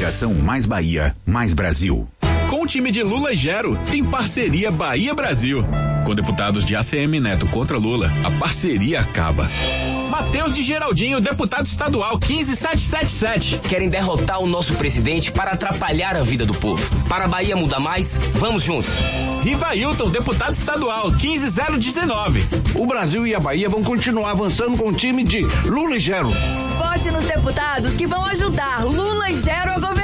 Coligação Mais Bahia, Mais Brasil. Com o time de Lula e Gero, tem parceria Bahia-Brasil. Com deputados de ACM Neto contra Lula, a parceria acaba. Matheus de Geraldinho, deputado estadual 15777. Querem derrotar o nosso presidente para atrapalhar a vida do povo. Para a Bahia mudar mais, vamos juntos. Rivailton, deputado estadual 15019. O Brasil e a Bahia vão continuar avançando com o time de Lula e Gero. Vote nos deputados que vão ajudar Lula e Gero a governar.